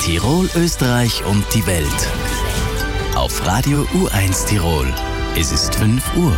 Tirol, Österreich und die Welt. Auf Radio U1 Tirol. Es ist 5 Uhr.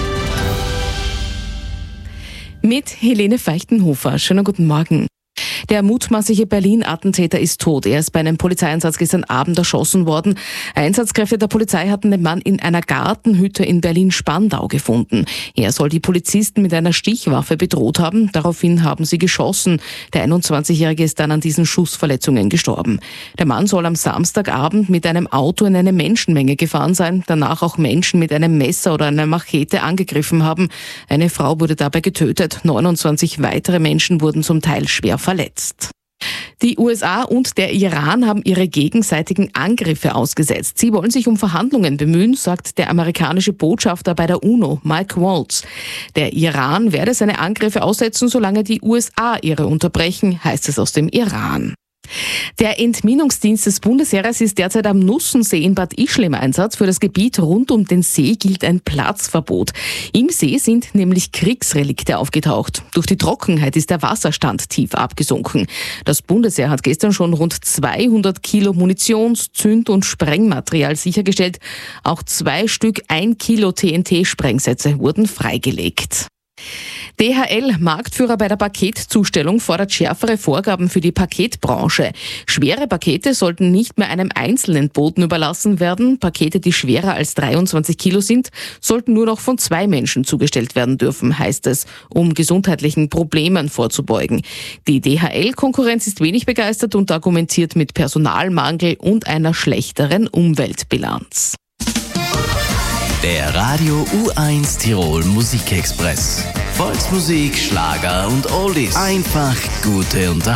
Mit Helene Feichtenhofer. Schönen guten Morgen. Der mutmaßliche Berlin-Attentäter ist tot. Er ist bei einem Polizeieinsatz gestern Abend erschossen worden. Einsatzkräfte der Polizei hatten den Mann in einer Gartenhütte in Berlin-Spandau gefunden. Er soll die Polizisten mit einer Stichwaffe bedroht haben. Daraufhin haben sie geschossen. Der 21-Jährige ist dann an diesen Schussverletzungen gestorben. Der Mann soll am Samstagabend mit einem Auto in eine Menschenmenge gefahren sein, danach auch Menschen mit einem Messer oder einer Machete angegriffen haben. Eine Frau wurde dabei getötet. 29 weitere Menschen wurden zum Teil schwer verletzt. Die USA und der Iran haben ihre gegenseitigen Angriffe ausgesetzt. Sie wollen sich um Verhandlungen bemühen, sagt der amerikanische Botschafter bei der UNO, Mike Waltz. Der Iran werde seine Angriffe aussetzen, solange die USA ihre unterbrechen, heißt es aus dem Iran. Der Entminungsdienst des Bundesheeres ist derzeit am Nussensee in Bad Ischl im Einsatz. Für das Gebiet rund um den See gilt ein Platzverbot. Im See sind nämlich Kriegsrelikte aufgetaucht. Durch die Trockenheit ist der Wasserstand tief abgesunken. Das Bundesheer hat gestern schon rund 200 Kilo Munitions-, Zünd- und Sprengmaterial sichergestellt. Auch 2 Stück 1 Kilo TNT-Sprengsätze wurden freigelegt. DHL, Marktführer bei der Paketzustellung, fordert schärfere Vorgaben für die Paketbranche. Schwere Pakete sollten nicht mehr einem einzelnen Boten überlassen werden. Pakete, die schwerer als 23 Kilo sind, sollten nur noch von 2 Menschen zugestellt werden dürfen, heißt es, um gesundheitlichen Problemen vorzubeugen. Die DHL-Konkurrenz ist wenig begeistert und argumentiert mit Personalmangel und einer schlechteren Umweltbilanz. Der Radio U1 Tirol Musikexpress. Volksmusik, Schlager und Oldies. Einfach gute Unterhaltung.